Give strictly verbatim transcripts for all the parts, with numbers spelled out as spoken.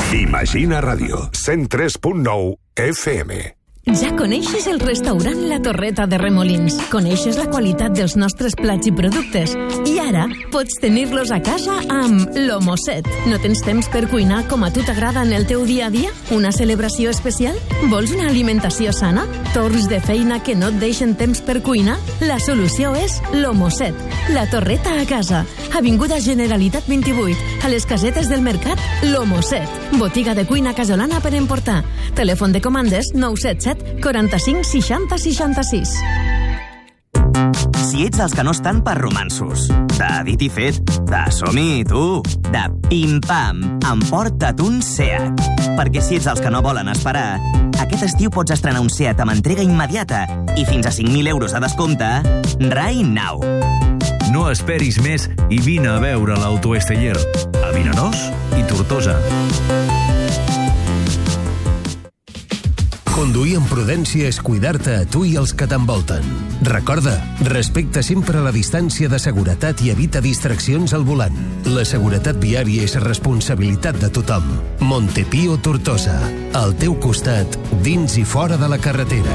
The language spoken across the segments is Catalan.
Imagina Ràdio, cent tres punt nou F M. Ja coneixes el restaurant La Torreta de Remolins. Coneixes la qualitat dels nostres plats i productes. I ara pots tenir-los a casa amb l'Homosset. No tens temps per cuinar com a tu t'agrada en el teu dia a dia? Una celebració especial? Vols una alimentació sana? Torns de feina que no et deixen temps per cuinar? La solució és l'Homosset. La Torreta a casa. Avinguda Generalitat vint-i-vuit. A les casetes del mercat, l'Homosset. Botiga de cuina casolana per emportar. Telèfon de comandes nou set set quaranta-cinc seixanta seixanta-sis. Si ets dels que no estan per romansos, de dit i fet, de som-hi, tu, de pim-pam, emporta't un Seat. Perquè si ets dels que no volen esperar, aquest estiu pots estrenar un Seat amb entrega immediata i fins a cinc mil euros de descompte right now. No esperis més i vine a veure l'Autoesteller a Vinaròs i Tortosa. Conduir amb prudència és cuidar-te a tu i els que t'envolten. Recorda, respecta sempre la distància de seguretat i evita distraccions al volant. La seguretat viària és responsabilitat de tothom. Montepío Tortosa, al teu costat, dins i fora de la carretera.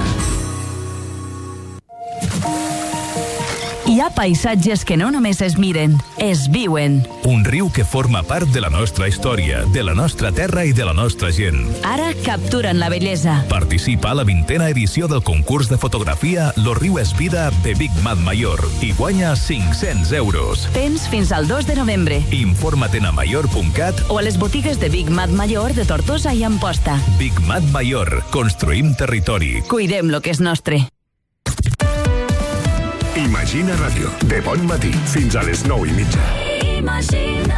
Hi ha paisatges que no només es miren, es viuen. Un riu que forma part de la nostra història, de la nostra terra i de la nostra gent. Ara capturen la bellesa. Participa a la vintena edició del concurs de fotografia Lo riu és vida de Big Mat Mayor i guanya cinc-cents euros. Tens fins al dos de novembre. Informa't a mayor punt cat o a les botigues de Big Mat Mayor de Tortosa i Amposta. Big Mat Mayor. Construïm territori. Cuidem lo que és nostre. Imagina Ràdio, de bon matí fins a les nou i mitja. Imagina.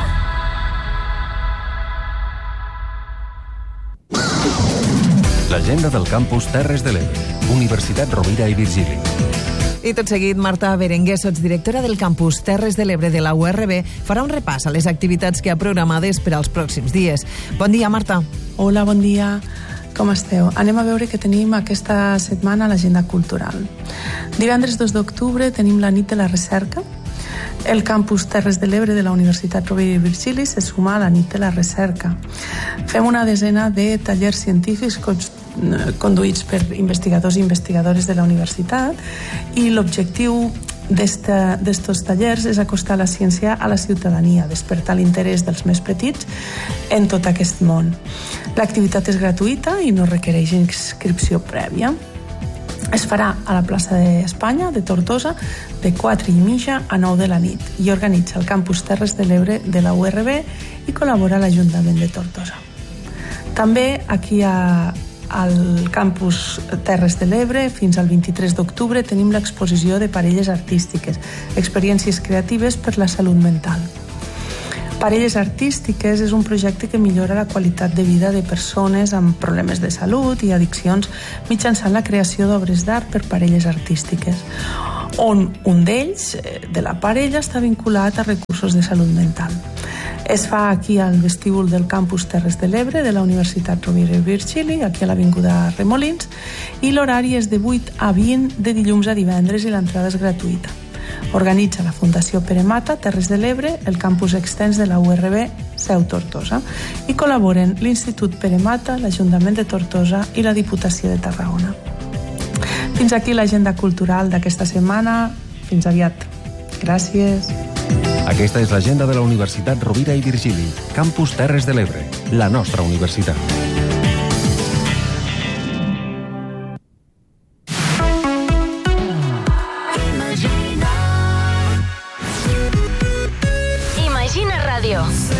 L'agenda del campus Terres de l'Ebre, Universitat Rovira i Virgili. I tot seguit, Marta Berenguer, sotsdirectora del campus Terres de l'Ebre de la U R B, farà un repàs a les activitats que ha programades per als pròxims dies. Bon dia, Marta. Hola, bon dia. Com esteu? Anem a veure què tenim aquesta setmana a l'agenda cultural. Divendres dos d'octubre tenim la nit de la recerca. El campus Terres de l'Ebre de la Universitat Rovira i Virgili se suma a la nit de la recerca. Fem una desena de tallers científics conduïts per investigadors i investigadores de la universitat i l'objectiu d'estos tallers és acostar la ciència a la ciutadania, despertar l'interès dels més petits en tot aquest món. L'activitat és gratuïta i no requereix inscripció prèvia. Es farà a la plaça d'Espanya de Tortosa de quatre i mitja a nou de la nit i organitza el campus Terres de l'Ebre de la U R B i col·labora l'Ajuntament de Tortosa. També aquí a al campus Terres de l'Ebre, fins al vint-i-tres d'octubre, tenim l'exposició de parelles artístiques, experiències creatives per la salut mental. Parelles artístiques és un projecte que millora la qualitat de vida de persones amb problemes de salut i addiccions mitjançant la creació d'obres d'art per parelles artístiques, on un d'ells, de la parella, està vinculat a recursos de salut mental. Es fa aquí al vestíbul del campus Terres de l'Ebre de la Universitat Rovira i Virgili, aquí a l'Avinguda Remolins, i l'horari és de vuit a vint de dilluns a divendres i l'entrada és gratuïta. Organitza la Fundació Pere Mata, Terres de l'Ebre, el campus extens de la U R B, Seu Tortosa, i col·laboren l'Institut Pere Mata, l'Ajuntament de Tortosa i la Diputació de Tarragona. Fins aquí l'agenda cultural d'aquesta setmana. Fins aviat. Gràcies. Aquesta és l'agenda de la Universitat Rovira i Virgili, campus Terres de l'Ebre, la nostra universitat. Imagina Ràdio.